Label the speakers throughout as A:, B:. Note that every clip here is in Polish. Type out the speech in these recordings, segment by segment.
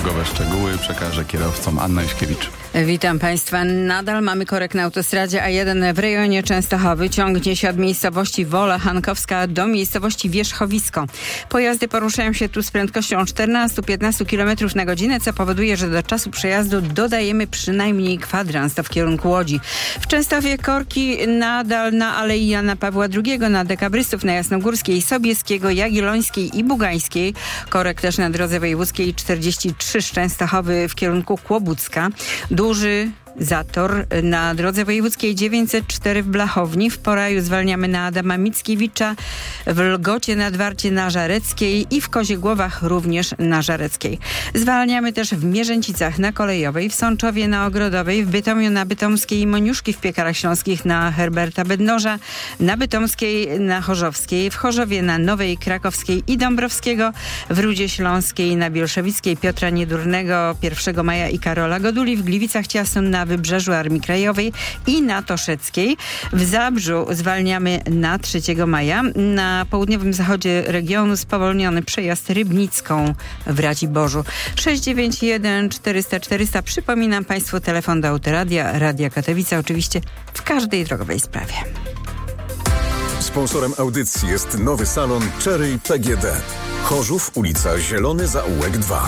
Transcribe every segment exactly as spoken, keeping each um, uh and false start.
A: Drogowe szczegóły przekaże kierowcom Anna Juśkiewicz.
B: Witam Państwa. Nadal mamy korek na autostradzie A jeden w rejonie Częstochowy. Ciągnie się od miejscowości Wola Hankowska do miejscowości Wierzchowisko. Pojazdy poruszają się tu z prędkością czternaście do piętnastu kilometrów na godzinę, co powoduje, że do czasu przejazdu dodajemy przynajmniej kwadrans, to w kierunku Łodzi. W Częstochowie korki nadal na Alei Jana Pawła drugiego, na Dekabrystów, na Jasnogórskiej, Sobieskiego, Jagiellońskiej i Bugańskiej. Korek też na drodze wojewódzkiej czterdzieści trzy z Częstochowy w kierunku Kłobucka. Duży zator na drodze wojewódzkiej dziewięćset cztery w Blachowni. W Poraju zwalniamy na Adama Mickiewicza, w Lgocie nad Warcie na Żareckiej i w Koziegłowach również na Żareckiej. Zwalniamy też w Mierzęcicach na Kolejowej, w Sączowie na Ogrodowej, w Bytomiu na Bytomskiej i Moniuszki w Piekarach Śląskich na Herberta Bednoża, na Bytomskiej na Chorzowskiej, w Chorzowie na Nowej Krakowskiej i Dąbrowskiego, w Rudzie Śląskiej na Bielszewickiej Piotra Niedurnego, pierwszego maja i Karola Goduli, w Gliwicach Ciasnym na Wybrzeżu Armii Krajowej i na Toszeckiej. W Zabrzu zwalniamy na trzeciego maja. Na południowym zachodzie regionu spowolniony przejazd Rybnicką w Raciborzu. sześć dziewięć jeden czterysta czterysta. Przypominam Państwu telefon do Autoradia, Radia Katowice, oczywiście w każdej drogowej sprawie.
C: Sponsorem audycji jest nowy salon Cherry P G D. Chorzów, ulica Zielony Zaułek dwa.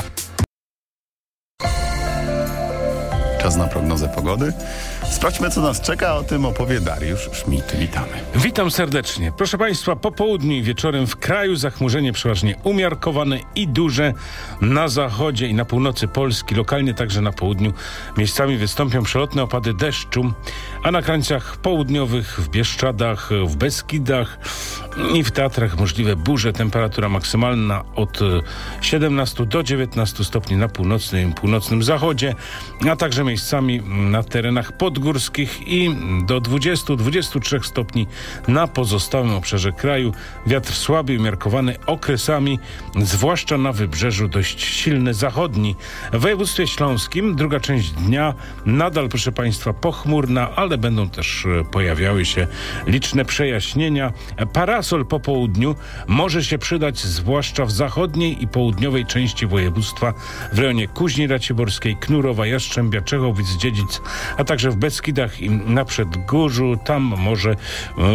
A: Czas na prognozę pogody. Sprawdźmy, co nas czeka. O tym opowie Dariusz Szmit. Witamy.
D: Witam serdecznie. Proszę Państwa, po południu i wieczorem w kraju zachmurzenie przeważnie umiarkowane i duże. Na zachodzie i na północy Polski, lokalnie także na południu, miejscami wystąpią przelotne opady deszczu, a na krańcach południowych, w Bieszczadach, w Beskidach i w Tatrach możliwe burze. Temperatura maksymalna od siedemnastu do dziewiętnastu stopni na północnym i północnym zachodzie, a także miejscami na terenach podgórskich i do dwudziestu do dwudziestu trzech stopni na pozostałym obszarze kraju. Wiatr słaby, umiarkowany okresami, zwłaszcza na wybrzeżu dość silny zachodni. W województwie śląskim druga część dnia nadal, proszę Państwa, pochmurna, ale będą też pojawiały się liczne przejaśnienia. Parasol po południu może się przydać zwłaszcza w zachodniej i południowej części województwa, w rejonie Kuźni Raciborskiej, Knurowa, Jastrzębia, Czechowic-Dziedzic, a także w Beskidach i na Przedgórzu. Tam może e,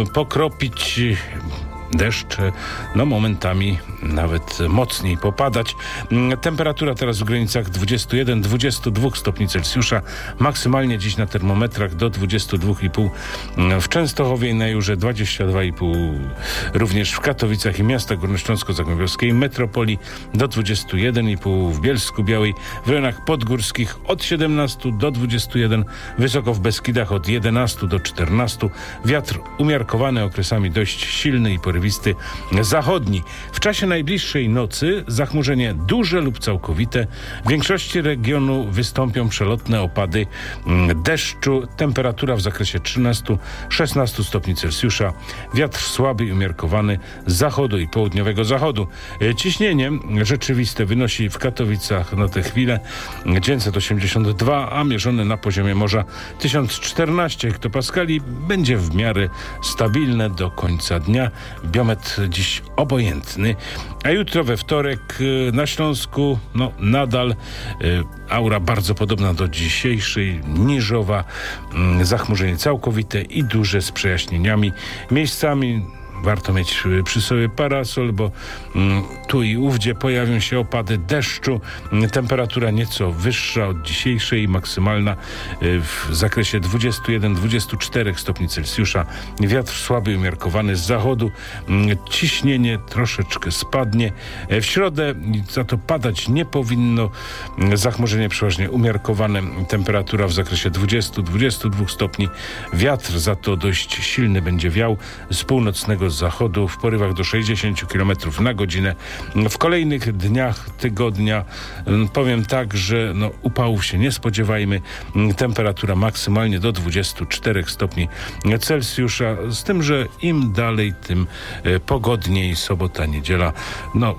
D: pokropić deszcz, no momentami nawet mocniej popadać. Temperatura teraz w granicach dwudziestu jeden do dwudziestu dwóch stopni Celsjusza. Maksymalnie dziś na termometrach do dwudziestu dwóch i pół w Częstochowie i na Jurze, dwadzieścia dwa i pół również w Katowicach i miastach górnośląsko-zagłębiowskiej metropolii, do dwudziestu jeden i pół w Bielsku-Białej, w rejonach podgórskich od siedemnastu do dwudziestu jeden, wysoko w Beskidach od jedenastu do czternastu. Wiatr umiarkowany, okresami dość silny i porywny zachodni. W czasie najbliższej nocy zachmurzenie duże lub całkowite. W większości regionu wystąpią przelotne opady deszczu. Temperatura w zakresie trzynastu do szesnastu stopni Celsjusza. Wiatr słaby i umiarkowany z zachodu i południowego zachodu. Ciśnienie rzeczywiste wynosi w Katowicach na tę chwilę dziewięćset osiemdziesiąt dwa, a mierzone na poziomie morza tysiąc czternaście hektopaskali. Będzie w miarę stabilne do końca dnia. Biometr dziś obojętny, a jutro we wtorek na Śląsku no nadal y, aura bardzo podobna do dzisiejszej, niżowa, y, zachmurzenie całkowite i duże z przejaśnieniami. Miejscami warto mieć przy sobie parasol, bo mm, tu i ówdzie pojawią się opady deszczu. Temperatura nieco wyższa od dzisiejszej, maksymalna y, w zakresie dwudziestu jeden do dwudziestu czterech stopni Celsjusza. Wiatr słaby, umiarkowany z zachodu. Y, ciśnienie troszeczkę spadnie. W środę za to padać nie powinno. Y, zachmurzenie przeważnie umiarkowane. Temperatura w zakresie dwudziestu do dwudziestu dwóch stopni. Wiatr za to dość silny będzie wiał z północnego z zachodu w porywach do sześćdziesięciu kilometrów na godzinę. W kolejnych dniach tygodnia powiem tak, że no, upałów się nie spodziewajmy. Temperatura maksymalnie do dwudziestu czterech stopni Celsjusza, z tym, że im dalej, tym pogodniej. Sobota, niedziela, no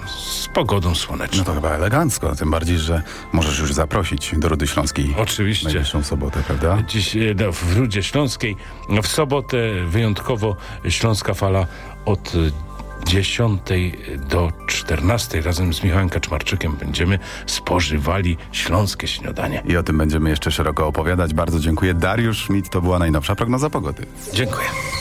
D: z pogodą słoneczną.
A: No to chyba elegancko, tym bardziej, że możesz już zaprosić do Rudy Śląskiej.
D: Oczywiście.
A: Najbliższą sobotę, prawda?
D: Dziś no, w Rudzie Śląskiej w sobotę wyjątkowo śląska fala od dziesiątej do czternastej razem z Michałem Kaczmarczykiem będziemy spożywali śląskie śniadanie.
A: I o tym będziemy jeszcze szeroko opowiadać. Bardzo dziękuję. Dariusz Schmidt, to była najnowsza prognoza pogody.
D: Dziękuję.